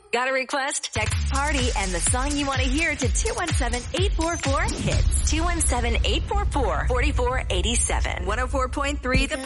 Got a request? Text party and the song you want to hear to 217-844-HITS. 217-844-4487. 104.3 The